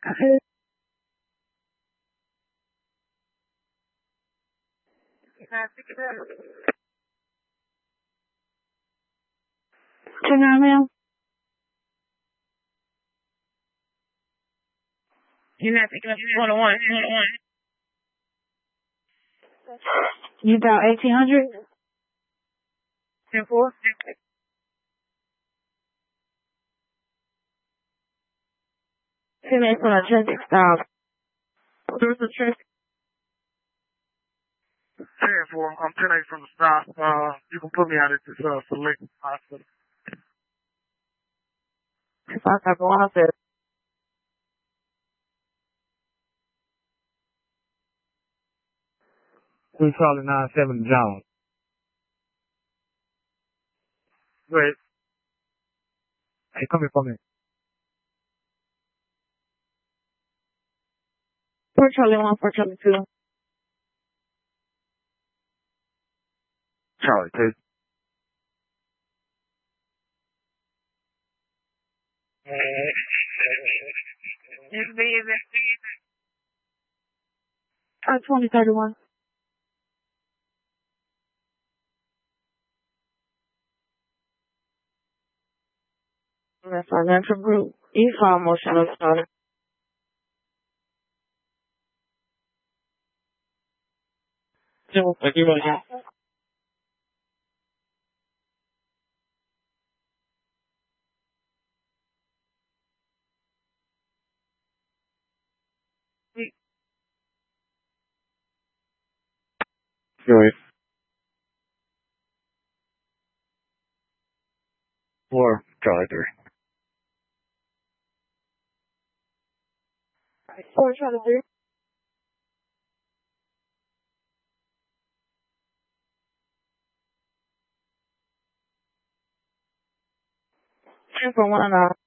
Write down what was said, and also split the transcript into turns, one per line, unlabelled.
Turn around, ma'am. You're not picking up 101. You about 1800? 10-4? 10 minutes on a traffic stop. There's a traffic.
10-4. I'm 10-8 from the stop. You can put me out at this Select Hospital.
If I got go out there.
We calling 97 Jones. Wait. Hey, come here for me.
4 Charlie 1, 4 Charlie 2.
Charlie 2.
It's big. 2031. That's financial group. E-file motion of starter.
Thank you, man. Good. 4 Charlie 3.
4 Charlie 3. Two for 1 and